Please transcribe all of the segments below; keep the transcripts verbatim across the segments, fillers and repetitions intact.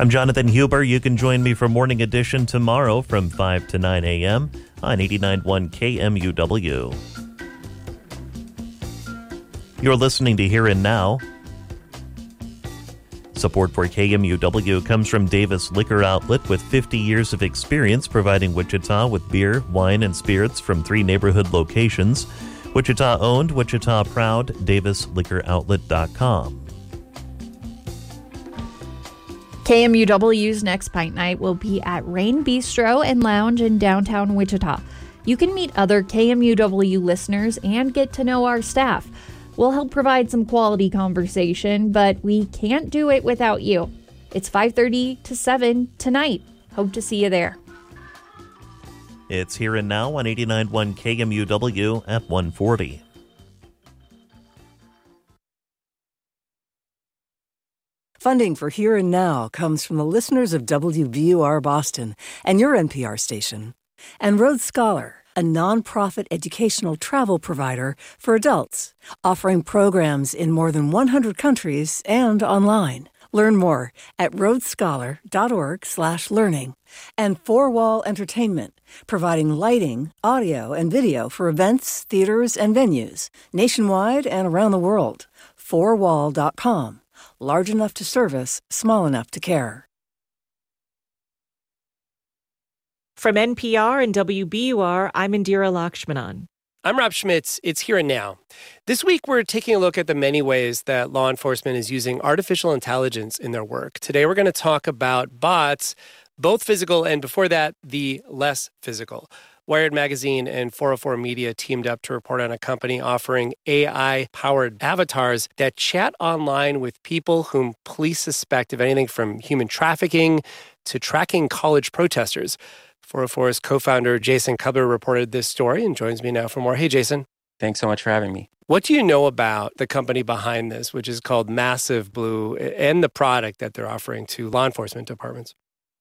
I'm Jonathan Huber. You can join me for Morning Edition tomorrow from five to nine a.m. on eighty-nine point one K M U W. You're listening to Here and Now. Support for K M U W comes from Davis Liquor Outlet with fifty years of experience providing Wichita with beer, wine, and spirits from three neighborhood locations. Wichita owned, Wichita proud, davis liquor outlet dot com. K M U W's next Pint Night will be at Rain Bistro and Lounge in downtown Wichita. You can meet other K M U W listeners and get to know our staff. We'll help provide some quality conversation, but we can't do it without you. It's five thirty to seven tonight. Hope to see you there. It's Here and Now on eighty-nine point one K M U W at one forty. Funding for Here and Now comes from the listeners of W B U R Boston and your N P R station, and Rhodes Scholar, a nonprofit educational travel provider for adults, offering programs in more than one hundred countries and online. Learn more at rhodescholar.org slash learning. And Four Wall Entertainment, providing lighting, audio, and video for events, theaters, and venues, nationwide and around the world. four wall dot com. Large enough to service, small enough to care. From N P R and W B U R, I'm Indira Lakshmanan. I'm Rob Schmitz. It's Here and Now. This week, we're taking a look at the many ways that law enforcement is using artificial intelligence in their work. Today, we're going to talk about bots, both physical and, before that, the less physical. Wired Magazine and four oh four Media teamed up to report on a company offering A I-powered avatars that chat online with people whom police suspect of anything from human trafficking to tracking college protesters. four oh four's co-founder Jason Kubler reported this story and joins me now for more. Hey, Jason. Thanks so much for having me. What do you know about the company behind this, which is called Massive Blue, and the product that they're offering to law enforcement departments?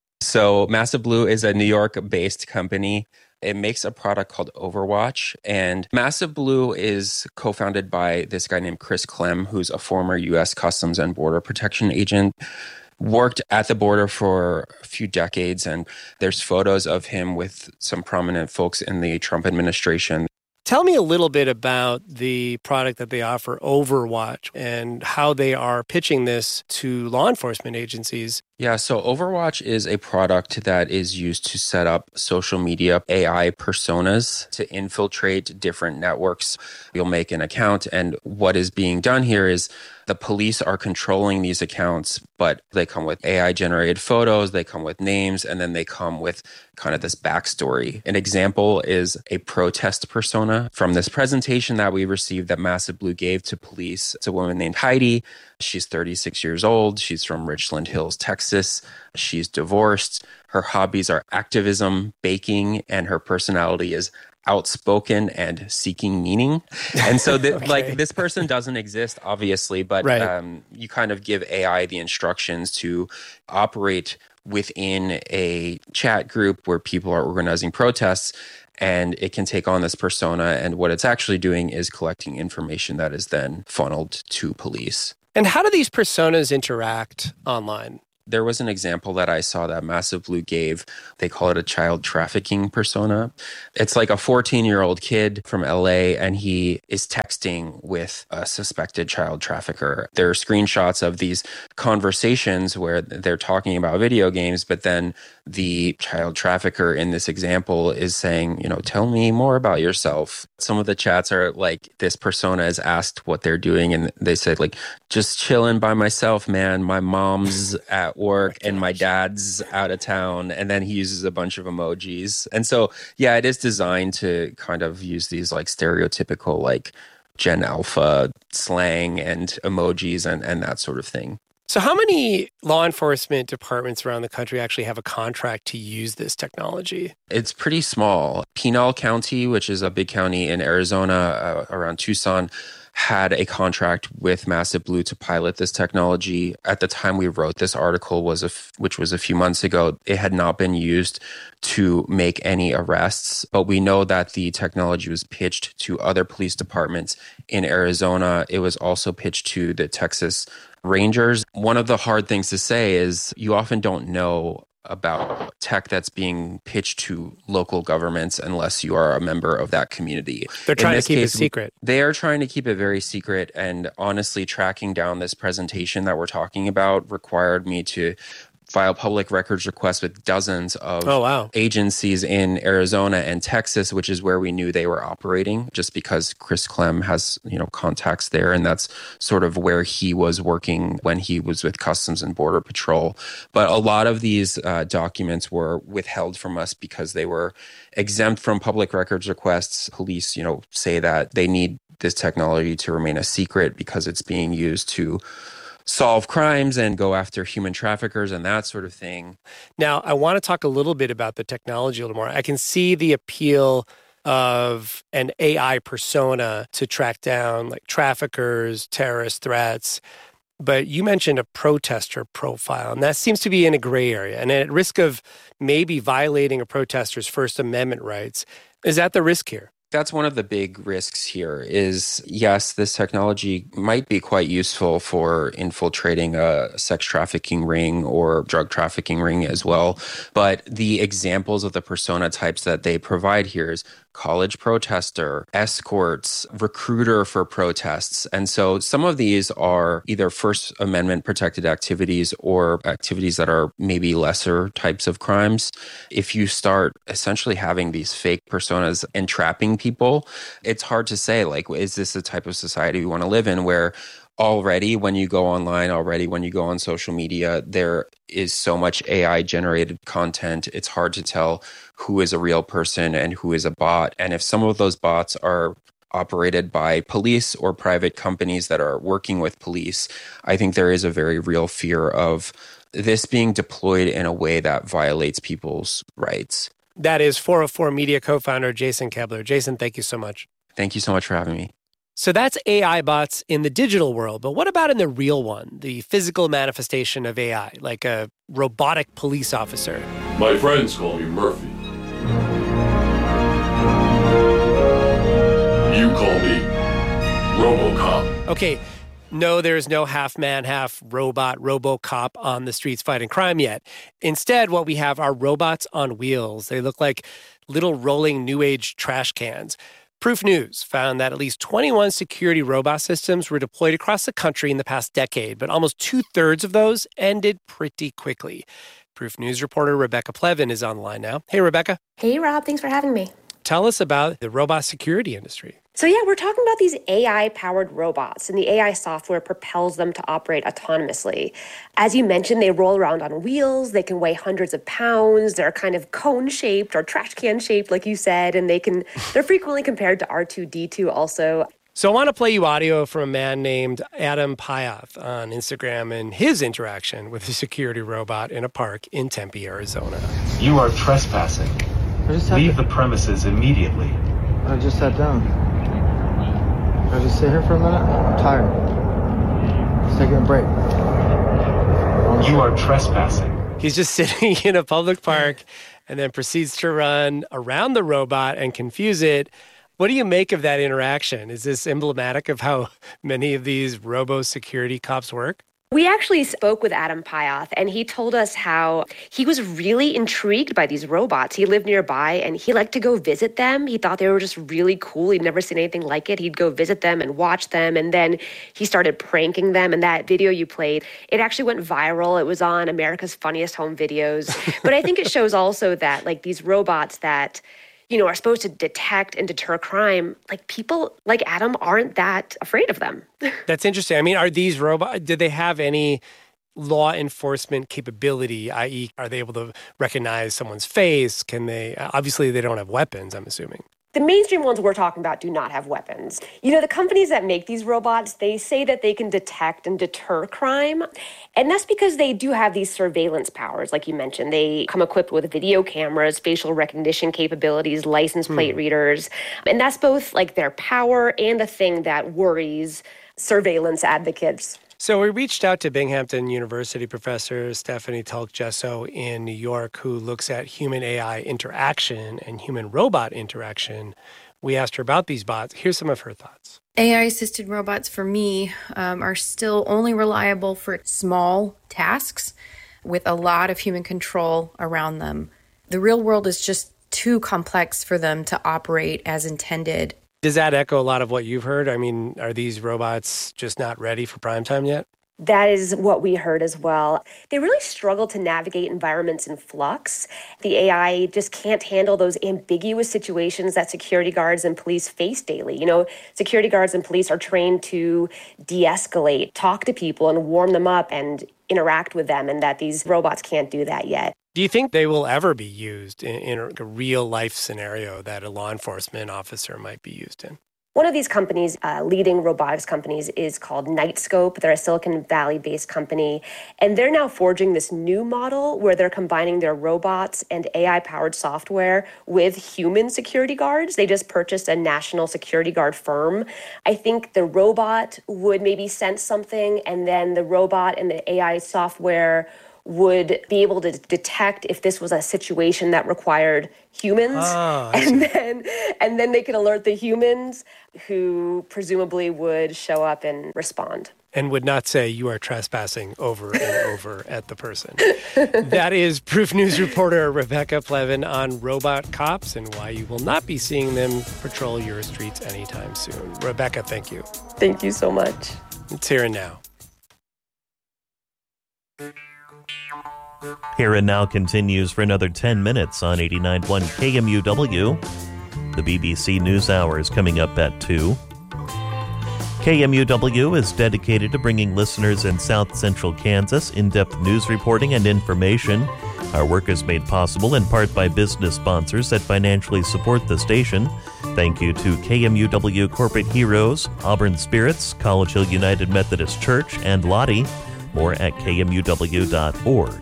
So Massive Blue is a New York-based company. It makes a product called Overwatch. And Massive Blue is co-founded by this guy named Chris Clem, who's a former U S Customs and Border Protection agent. Worked at the border for a few decades, and there's photos of him with some prominent folks in the Trump administration. Tell me a little bit about the product that they offer, Overwatch, and how they are pitching this to law enforcement agencies. Yeah, so Overwatch is a product that is used to set up social media A I personas to infiltrate different networks. You'll make an account, and what is being done here is the police are controlling these accounts, but they come with A I-generated photos, they come with names, and then they come with kind of this backstory. An example is a protest persona from this presentation that we received that Massive Blue gave to police. It's a woman named Heidi. She's thirty-six years old. She's from Richland Hills, Texas. She's divorced. Her hobbies are activism, baking, and her personality is outspoken and seeking meaning. And so the, okay. like this person doesn't exist, obviously, but right. um, you kind of give A I the instructions to operate within a chat group where people are organizing protests, and it can take on this persona. And what it's actually doing is collecting information that is then funneled to police. And how do these personas interact online? There was an example that I saw that Massive Blue gave. They call it a child trafficking persona. It's like a fourteen-year-old kid from L A, and he is texting with a suspected child trafficker. There are screenshots of these conversations where they're talking about video games, but then the child trafficker in this example is saying, you know, tell me more about yourself. Some of the chats are like, this persona is asked what they're doing, and they said, like, just chilling by myself, man. My mom's at work and my dad's out of town. And then he uses a bunch of emojis. And so, yeah, it is designed to kind of use these like stereotypical like Gen Alpha slang and emojis and, and that sort of thing. So how many law enforcement departments around the country actually have a contract to use this technology? It's pretty small. Pinal County, which is a big county in Arizona uh, around Tucson, had a contract with Massive Blue to pilot this technology. At the time we wrote this article, was a f- which was a few months ago, it had not been used to make any arrests. But we know that the technology was pitched to other police departments in Arizona. It was also pitched to the Texas Rangers. One of the hard things to say is you often don't know about tech that's being pitched to local governments unless you are a member of that community. They're trying to keep case, it secret. They are trying to keep it very secret. And honestly, tracking down this presentation that we're talking about required me to file public records requests with dozens of oh, wow. agencies in Arizona and Texas, which is where we knew they were operating, just because Chris Clem has, you know, contacts there. And that's sort of where he was working when he was with Customs and Border Patrol. But a lot of these uh, documents were withheld from us because they were exempt from public records requests. Police, you know, say that they need this technology to remain a secret because it's being used to solve crimes and go after human traffickers and that sort of thing. Now, I want to talk a little bit about the technology a little more. I can see the appeal of an A I persona to track down like traffickers, terrorist threats. But you mentioned a protester profile, and that seems to be in a gray area and at risk of maybe violating a protester's First Amendment rights. Is that the risk here? That's one of the big risks here is, yes, this technology might be quite useful for infiltrating a sex trafficking ring or drug trafficking ring as well. But the examples of the persona types that they provide here is college protester, escorts, recruiter for protests. And so some of these are either First Amendment protected activities or activities that are maybe lesser types of crimes. If you start essentially having these fake personas entrapping people, it's hard to say, like, is this the type of society we want to live in where already when you go online, already when you go on social media, there is so much A I generated content. It's hard to tell who is a real person and who is a bot. And if some of those bots are operated by police or private companies that are working with police, I think there is a very real fear of this being deployed in a way that violates people's rights. That is four oh four Media co-founder Jason Kebler. Jason, thank you so much. Thank you so much for having me. So that's A I bots in the digital world. But what about in the real one, the physical manifestation of A I, like a robotic police officer? My friends call me Murphy. You call me RoboCop. Okay, no, there's no half-man, half-robot RoboCop on the streets fighting crime yet. Instead, what we have are robots on wheels. They look like little rolling New Age trash cans. Proof News found that at least twenty-one security robot systems were deployed across the country in the past decade, but almost two-thirds of those ended pretty quickly. Proof News reporter Rebecca Plevin is online now. Hey, Rebecca. Hey, Rob. Thanks for having me. Tell us about the robot security industry. So yeah, we're talking about these A I-powered robots, and the A I software propels them to operate autonomously. As you mentioned, they roll around on wheels, they can weigh hundreds of pounds, they're kind of cone-shaped or trash can-shaped, like you said, and they can, they're frequently compared to R two D two also. So I want to play you audio from a man named Adam Pyath on Instagram and his interaction with a security robot in a park in Tempe, Arizona. You are trespassing. Leave the premises immediately. I just sat down. Can I just sit here for a minute? I'm tired. Just taking a break. You are trespassing. He's just sitting in a public park and then proceeds to run around the robot and confuse it. What do you make of that interaction? Is this emblematic of how many of these robo-security cops work? We actually spoke with Adam Pyath, and he told us how he was really intrigued by these robots. He lived nearby, and he liked to go visit them. He thought they were just really cool. He'd never seen anything like it. He'd go visit them and watch them, and then he started pranking them. And that video you played, it actually went viral. It was on America's Funniest Home Videos. But I think it shows also that, like, these robots that, you know, are supposed to detect and deter crime, like, people like Adam aren't that afraid of them. That's interesting. I mean, are these robots, did they have any law enforcement capability, that is, are they able to recognize someone's face? Can they, obviously they don't have weapons, I'm assuming. The mainstream ones we're talking about do not have weapons. You know, the companies that make these robots, they say that they can detect and deter crime. And that's because they do have these surveillance powers, like you mentioned. They come equipped with video cameras, facial recognition capabilities, license plate hmm. readers. And that's both like their power and the thing that worries surveillance advocates. So we reached out to Binghamton University professor Stephanie Tulk-Gesso in New York, who looks at human-A I interaction and human-robot interaction. We asked her about these bots. Here's some of her thoughts. A I-assisted robots, for me, um, are still only reliable for small tasks with a lot of human control around them. The real world is just too complex for them to operate as intended. Does that echo a lot of what you've heard? I mean, are these robots just not ready for prime time yet? That is what we heard as well. They really struggle to navigate environments in flux. The A I just can't handle those ambiguous situations that security guards and police face daily. You know, security guards and police are trained to de-escalate, talk to people and warm them up and interact with them, and that these robots can't do that yet. Do you think they will ever be used in, in a real-life scenario that a law enforcement officer might be used in? One of these companies, uh, leading robotics companies, is called Knightscope. They're a Silicon Valley-based company, and they're now forging this new model where they're combining their robots and A I-powered software with human security guards. They just purchased a national security guard firm. I think the robot would maybe sense something, and then the robot and the A I software would be able to detect if this was a situation that required humans, oh, and then and then they could alert the humans, who presumably would show up and respond. And would not say you are trespassing over and over at the person. That is Proof News reporter Rebecca Plevin on robot cops and why you will not be seeing them patrol your streets anytime soon. Rebecca, thank you. Thank you so much. It's Here and Now. Here and Now continues for another ten minutes on eighty-nine point one K M U W. The B B C News Hour is coming up at two. K M U W is dedicated to bringing listeners in South Central Kansas in-depth news reporting and information. Our work is made possible in part by business sponsors that financially support the station. Thank you to K M U W Corporate Heroes, Auburn Spirits, College Hill United Methodist Church, and Lottie. More at K M U W dot org.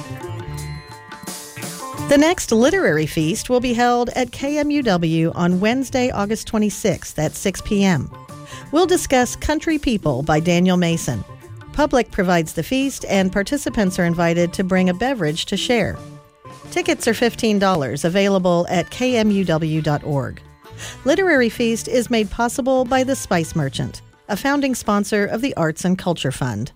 The next literary feast will be held at K M U W on Wednesday, August twenty-sixth at six p.m. We'll discuss Country People by Daniel Mason. Public provides the feast, and participants are invited to bring a beverage to share. Tickets are fifteen dollars, available at K M U W dot org. Literary Feast is made possible by The Spice Merchant, a founding sponsor of the Arts and Culture Fund.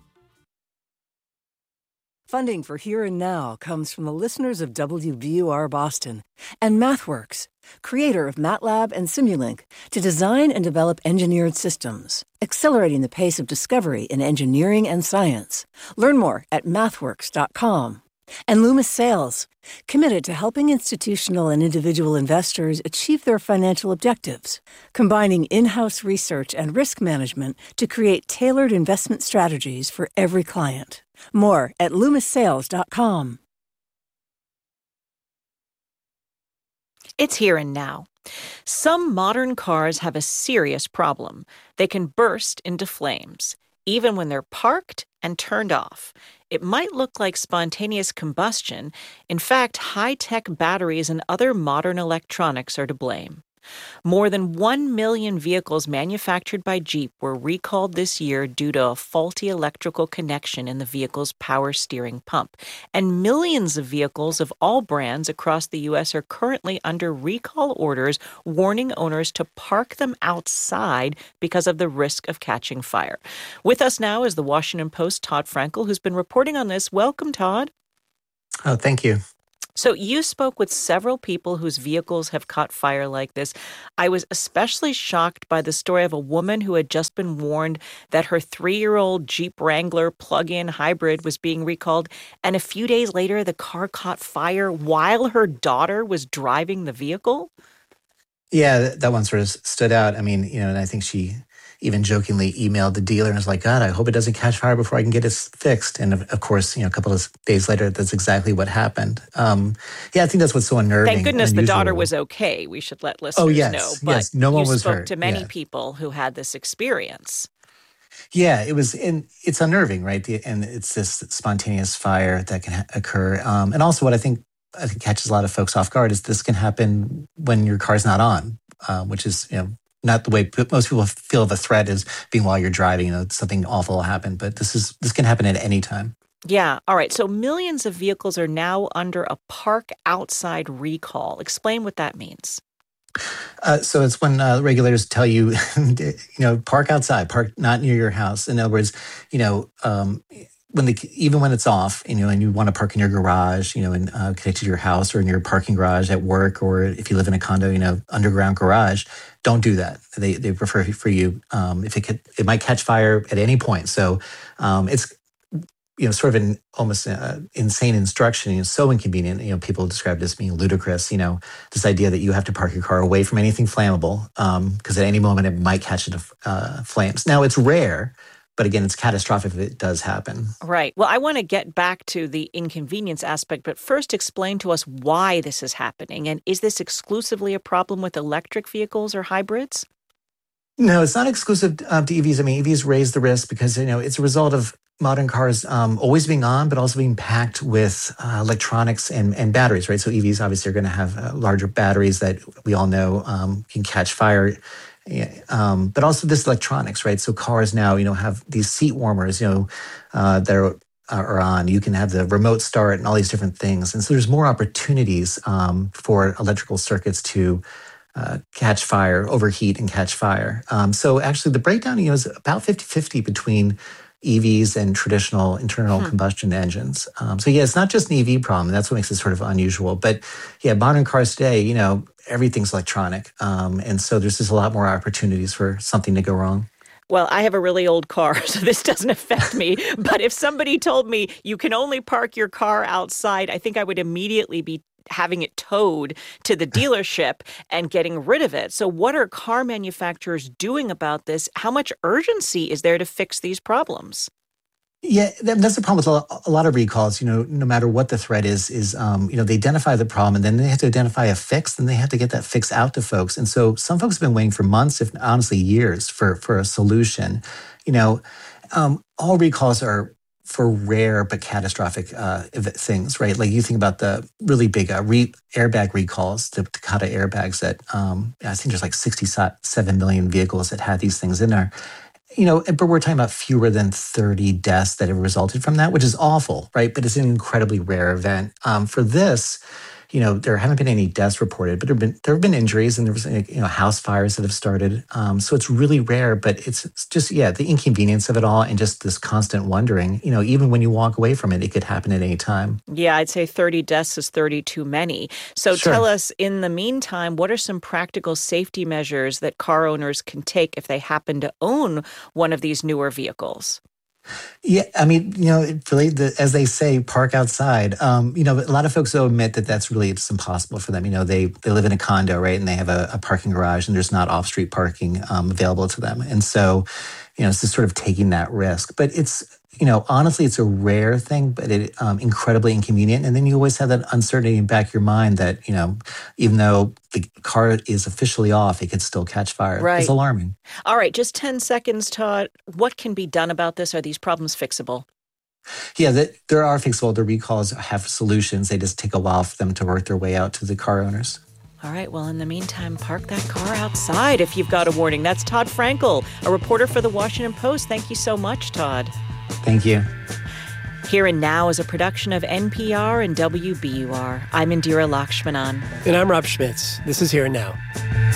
Funding for Here and Now comes from the listeners of W B U R Boston and MathWorks, creator of MATLAB and Simulink, to design and develop engineered systems, accelerating the pace of discovery in engineering and science. Learn more at mathworks dot com. And Loomis Sales, committed to helping institutional and individual investors achieve their financial objectives, combining in-house research and risk management to create tailored investment strategies for every client. More at loomis sales dot com. It's Here and Now. Some modern cars have a serious problem. They can burst into flames, even when they're parked and turned off. It might look like spontaneous combustion. In fact, high-tech batteries and other modern electronics are to blame. More than one million vehicles manufactured by Jeep were recalled this year due to a faulty electrical connection in the vehicle's power steering pump. And millions of vehicles of all brands across the U S are currently under recall orders warning owners to park them outside because of the risk of catching fire. With us now is the Washington Post's Todd Frankel, who's been reporting on this. Welcome, Todd. Oh, thank you. So you spoke with several people whose vehicles have caught fire like this. I was especially shocked by the story of a woman who had just been warned that her three-year-old Jeep Wrangler plug-in hybrid was being recalled, and a few days later the car caught fire while her daughter was driving the vehicle. Yeah, that one sort of stood out. I mean, you know, and I think she even jokingly emailed the dealer and was like, God, I hope it doesn't catch fire before I can get it fixed. And of, of course, you know, a couple of days later, that's exactly what happened. Um, yeah, I think that's what's so unnerving. Thank goodness the unusual. daughter was okay. We should let listeners oh, yes, know. But yes, no one you was spoke hurt. to many yeah. people who had this experience. Yeah, it was, and it's unnerving, right? The, and it's this spontaneous fire that can ha- occur. Um, and also what I think, I think catches a lot of folks off guard is this can happen when your car's not on, uh, which is, you know, not the way most people feel of a threat is being while you're driving, you know, something awful will happen. But this is, this can happen at any time. Yeah. All right. So millions of vehicles are now under a park outside recall. Explain what that means. Uh, so it's when uh, regulators tell you, you know, park outside, park not near your house. In other words, you know, um, when the even when it's off, you know, and you want to park in your garage, you know, and uh, connected to your house or in your parking garage at work, or if you live in a condo, you know, underground garage, don't do that. They they prefer for you um, if it could, it might catch fire at any point. So um, it's you know, sort of an almost uh, insane instruction. You know, so inconvenient. You know, people describe it as being ludicrous. You know, this idea that you have to park your car away from anything flammable because um, at any moment it might catch into uh, flames. Now, it's rare, but again, it's catastrophic if it does happen. Right. Well, I want to get back to the inconvenience aspect, but first explain to us why this is happening. And is this exclusively a problem with electric vehicles or hybrids? No, it's not exclusive uh, to E Vs. I mean, E Vs raise the risk because, you know, it's a result of modern cars um, always being on, but also being packed with uh, electronics and, and batteries, right? So E Vs obviously are going to have uh, larger batteries that we all know um, can catch fire. Um, but also this electronics, right? So cars now, you know, have these seat warmers, you know, uh, that are, are on. You can have the remote start and all these different things. And so there's more opportunities um, for electrical circuits to uh, catch fire, overheat and catch fire. Um, so actually the breakdown, you know, is about fifty-fifty between E Vs and traditional internal hmm. combustion engines. Um, so yeah, it's not just an E V problem. That's what makes it sort of unusual. But yeah, modern cars today, you know, everything's electronic. Um, and so there's just a lot more opportunities for something to go wrong. Well, I have a really old car, so this doesn't affect me. But if somebody told me you can only park your car outside, I think I would immediately be having it towed to the dealership and getting rid of it. So what are car manufacturers doing about this? How much urgency is there to fix these problems? Yeah, that's the problem with a lot of recalls. You know, no matter what the threat is, is um, you know, they identify the problem and then they have to identify a fix, and they have to get that fix out to folks. And so some folks have been waiting for months, if honestly years, for for a solution. You know, um, all recalls are for rare but catastrophic uh, things, right? Like you think about the really big uh, re- airbag recalls, the Takata airbags that um, I think there's like sixty-seven million vehicles that had these things in there. You know, but we're talking about fewer than thirty deaths that have resulted from that, which is awful, right? But it's an incredibly rare event. Um, for this, you know, there haven't been any deaths reported, but there have been there have been injuries, and there was you know house fires that have started. Um, so it's really rare, but it's just yeah, the inconvenience of it all, and just this constant wondering. You know, even when you walk away from it, it could happen at any time. Yeah, I'd say thirty deaths is thirty too many. So Sure. Tell us, in the meantime, what are some practical safety measures that car owners can take if they happen to own one of these newer vehicles? Yeah, I mean, you know, it really, the, as they say, park outside. Um, you know, a lot of folks will admit that that's really it's impossible for them. You know, they they live in a condo, right, and they have a, a parking garage, and there's not off-street parking um, available to them, and so, you know, it's just sort of taking that risk. But it's, you know, honestly, it's a rare thing, but it um, incredibly inconvenient. And then you always have that uncertainty in the back of your mind that, you know, even though the car is officially off, it could still catch fire. Right. It's alarming. All right, just ten seconds, Todd. What can be done about this? Are these problems fixable? Yeah, the, there are fixable. The recalls have solutions. They just take a while for them to work their way out to the car owners. All right, well, in the meantime, park that car outside if you've got a warning. That's Todd Frankel, a reporter for The Washington Post. Thank you so much, Todd. Thank you. Here and Now is a production of N P R and W B U R. I'm Indira Lakshmanan. And I'm Rob Schmitz. This is Here and Now.